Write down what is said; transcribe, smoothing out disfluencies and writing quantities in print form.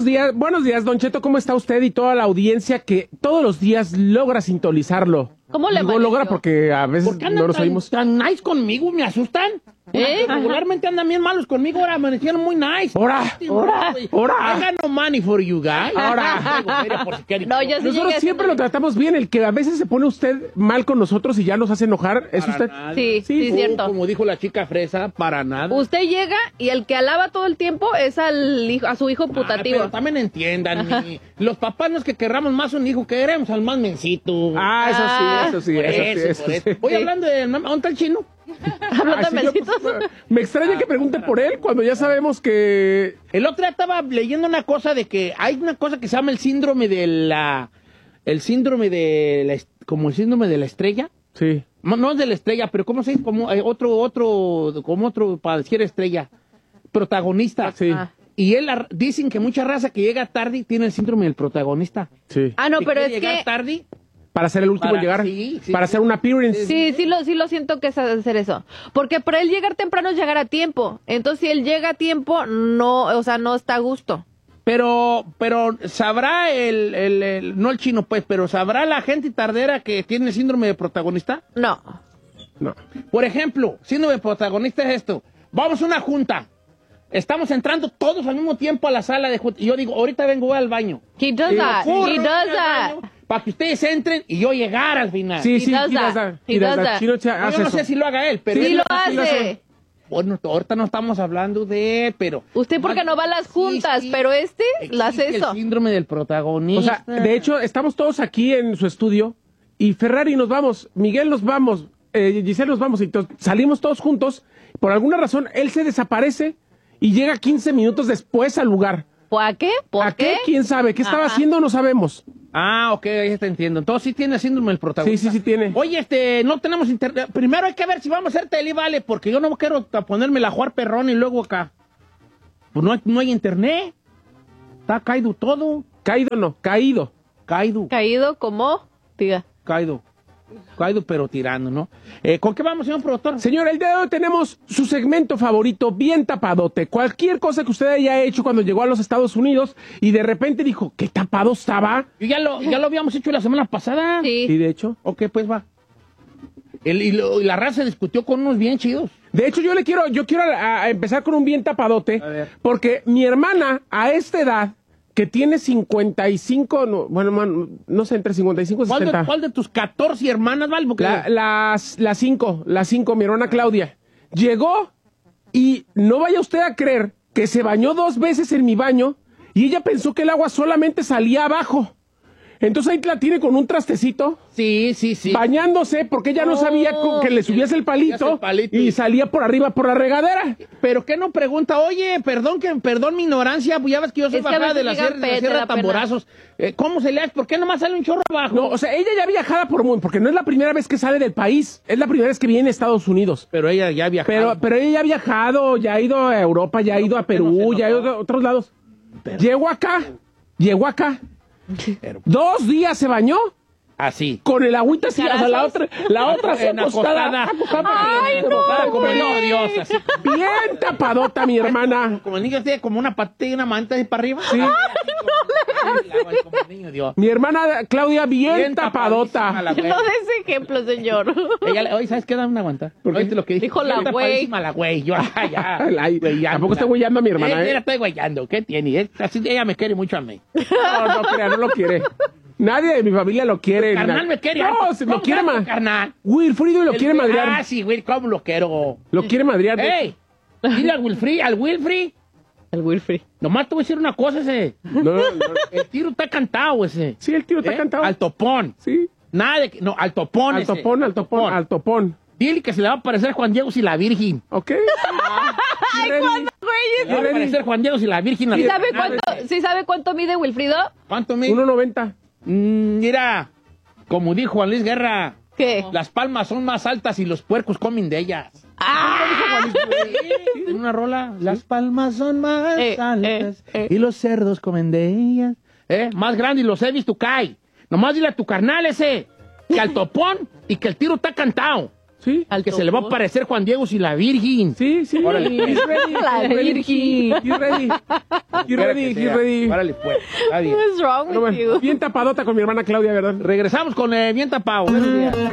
Buenos días, Don Cheto, ¿cómo está usted y toda la audiencia que todos los días logra sintonizarlo? ¿Cómo le Digo, logra porque a veces no los oímos. Tan nice conmigo, me asustan. Regularmente andan bien malos conmigo, ahora amanecieron muy nice. Ahora. I got no money for you guys. No, yo sí Nosotros siempre lo tratamos bien. El que a veces se pone usted mal con nosotros y ya nos hace enojar, ¿es usted? Sí, cierto. Como dijo la chica fresa, para nada. Usted llega y el que alaba todo el tiempo es a su hijo putativo. Pero también entiendan, los papás no es que querramos más un hijo, queremos al más mencito. Eso sí. Voy hablando de... ¿Dónde está el chino? Hablando de mencitos. Me extraña que pregunte por él cuando ya sabemos que... El otro día estaba leyendo una cosa de que hay una cosa que se llama el síndrome de la... como el síndrome de la estrella. Sí. No es de la estrella, pero ¿cómo se dice? Como otro para decir estrella. Protagonista. Sí. Y dicen que mucha raza que llega tarde tiene el síndrome del protagonista. Sí. No, Si pero quiere es llegar que... tarde, Para ser el último en llegar. Para hacer un appearance. Sí lo siento que es hacer eso. Porque para él llegar temprano es llegar a tiempo. Entonces, si él llega a tiempo, no está a gusto. Pero sabrá no el chino, pues, pero sabrá la gente tardera que tiene el síndrome de protagonista. No. Por ejemplo, síndrome de protagonista es esto. Vamos a una junta. Estamos entrando todos al mismo tiempo a la sala de junta. Y yo digo, ahorita vengo al baño. He does that. Para que ustedes entren y yo llegar al final. Sí, He does that. Yo no sé si lo haga él, pero Sí él lo hace. Bueno, ahorita no estamos hablando de él, pero... Usted porque no va a las juntas, pero lo hace eso. El síndrome del protagonista. O sea, de hecho, estamos todos aquí en su estudio y Ferrari nos vamos, Miguel nos vamos, Giselle nos vamos y salimos todos juntos. Por alguna razón, él se desaparece y llega 15 minutos después al lugar. ¿Por qué? ¿A qué? ¿Quién sabe? ¿Qué estaba haciendo? No sabemos. Ok, ya te entiendo. Entonces sí tiene síndrome del protagonista. Sí tiene. Oye, no tenemos internet. Primero hay que ver si vamos a hacer tele, vale, porque yo no quiero ponerme la jugar perrón y luego acá. Pues no hay internet. Está caído todo. Caído. Caído como, diga. Caído, pero tirando, ¿no? ¿Con qué vamos, señor productor? Señor, el día de hoy tenemos su segmento favorito, bien tapadote. Cualquier cosa que usted haya hecho cuando llegó a los Estados Unidos y de repente dijo, ¿qué tapado estaba? Y ya lo habíamos hecho la semana pasada. Sí. Y de hecho. Ok, pues va. Y la raza discutió con unos bien chidos. De hecho, yo quiero a empezar con un bien tapadote, porque mi hermana a esta edad, que tiene 55, no sé, entre 55 y 60. ¿Cuál de tus 14 hermanas, Val? Las 5, mi hermana Claudia. Llegó y no vaya usted a creer que se bañó 2 veces en mi baño y ella pensó que el agua solamente salía abajo. Entonces ahí la tiene con un trastecito. Sí. Bañándose porque ella no sabía que le subías el palito y salía por arriba por la regadera. Pero ¿qué no pregunta? Oye, perdón mi ignorancia, pues ya ves que yo soy bajada de la Sierra de Tamborazos. ¿Cómo se le hace? ¿Por qué nomás sale un chorro abajo? No, o sea, ella ya viajada porque no es la primera vez que sale del país, es la primera vez que viene a Estados Unidos. Pero ella ya ha viajado. Pero ella ya ha viajado, ya ha ido a Europa, ya ha ido a Perú, ya ha ido a otros lados. Llegó acá. 2 días se bañó. Así. Con el agüita así, o sea, la otra así acostada. Ay, no, como el niño Dios, así. Bien tapadota, mi hermana. Como el niño tiene como una patita y una manta así para arriba. Sí. Como el niño Dios. Mi hermana Claudia, bien tapadota. No des ejemplo, señor. Oye, ¿sabes qué? Dame una aguanta. ¿Qué? Lo que dijo la güey. La güey. Yo, ya. Tampoco estoy güeyando a mi hermana, la estoy güeyando. ¿Qué tiene? Así ella me quiere mucho a mí. No lo quiere. Nadie de mi familia lo quiere. Carnal me quiere. No, se lo quiere más. Carnal. Wilfrido lo quiere madrear. Sí, Will, ¿cómo lo quiero? Lo quiere madrear. ¡Ey! Dile al Wilfree. El Wilfrey. Nomás te voy a decir una cosa, ese. No. El tiro está cantado, ese. Sí, el tiro está cantado. Al topón. Sí. Nada de que... No, al topón. Al topón. Dile que se le va a parecer Juan Diego y la Virgen. ¿Ok? Ay, ¿cuándo, güey? Le va a parecer Juan Diego y la Virgen. ¿Sí sabe cuánto mide Wilfrido? ¿Cuánto mide? 1.90. Mira, como dijo Juan Luis Guerra. ¿Qué? Las palmas son más altas y los puercos comen de ellas. En una rola. Las palmas son más altas y los cerdos comen de ellas. Más grande y los he visto cae. Nomás dile a tu carnal ese que al topón y que el tiro está cantado. Sí. Que se le va a parecer Juan Diego y la Virgen. Sí, sí. Órale. He's ready. La He's ready. Virgen. He's ready. He's ready. He's ready. Órale, pues. Está bien. What's wrong with Bueno, you? bien tapadota con mi hermana Claudia, ¿verdad? Regresamos con Bien Tapado. Buenos días.